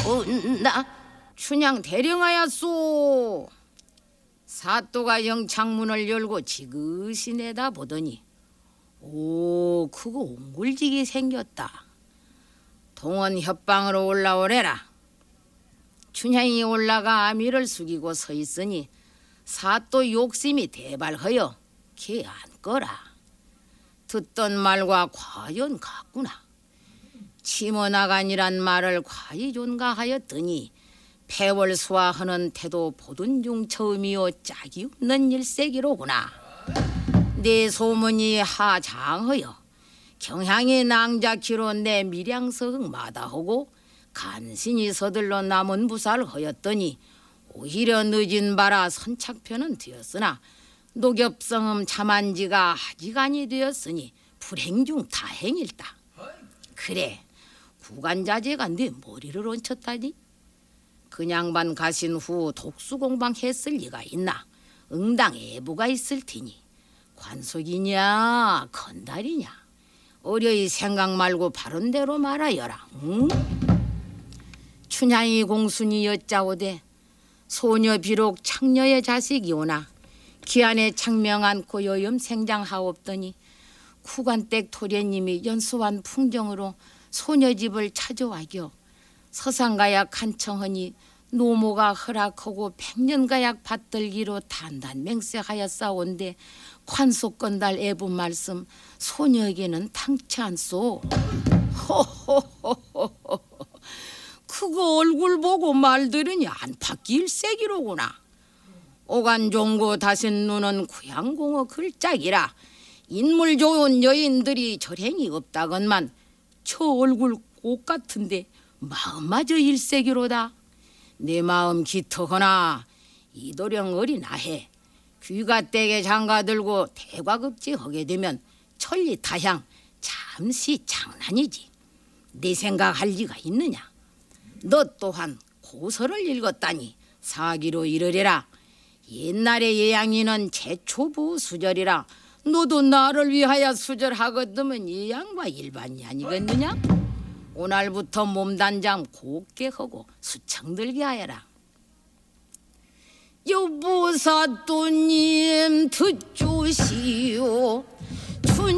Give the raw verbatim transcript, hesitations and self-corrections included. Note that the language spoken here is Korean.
온나 춘향 대령하였소. 사또가 영창문을 열고 지그시 내다보더니 오 그거 옹골지게 생겼다. 동원 협방으로 올라오래라. 춘향이 올라가 아미를 숙이고 서 있으니 사또 욕심이 대발하여 걔 안거라. 듣던 말과 과연 같구나. 치모나간이란 말을 과히 존가하였더니 패월수화하는 태도 보던 중 처음이요 짝이 없는 일세기로구나. 내 소문이 하장하여 경향의 낭자키로 내 밀양서흥 마다하고 간신히 서둘러 남은 부사를 하였더니 오히려 늦은 바라 선착편은 되었으나 녹엽성음 참한지가 하지간이 되었으니 불행 중 다행일다. 그래 구간자제가 네 머리를 얹혔다니. 그냥반 가신 후 독수공방 했을 리가 있나. 응당 애부가 있을 테니 관속이냐 건달이냐 어려이 생각 말고 바른 대로 말하여라. 응? 춘향이 공순이 여짜오되 소녀 비록 창녀의 자식이오나 기안에 창명 않고 여염 생장하옵더니 쿠간댁 토례님이 연수한 풍정으로 소녀 집을 찾아와겨 서상가약 간청하니 노모가 허락하고 백년가약 받들기로 단단 맹세하였사온데 관속건달 애부 말씀 소녀에게는 탕치 않소. 호호호호호. 그거 얼굴 보고 말 들으니 안팎이 일색이로구나. 오간종고 다신 눈은 구양공어 글짝이라 인물 좋은 여인들이 절행이 없다건만 저 얼굴 꽃 같은데 마음마저 일색이로다. 내 마음 기특하나 이도령 어린아해 귀가댁에 장가들고 대과급지 하게 되면 천리타향 잠시 장난이지. 네 생각할 리가 있느냐. 너 또한 고서를 읽었다니 사기로 이르리라. 옛날의 예양이는 제초부 수절이라 너도 나를 위하여 수절하거든 예양과 일반이 아니겠느냐. 오늘부터 몸단장 곱게 하고 수청 들게 하여라. 여보사또님 듣조시오.